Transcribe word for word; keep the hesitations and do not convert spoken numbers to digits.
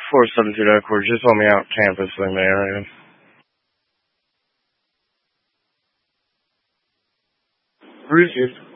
four seven two Duckworth, just want me out campus in the area. Rooster.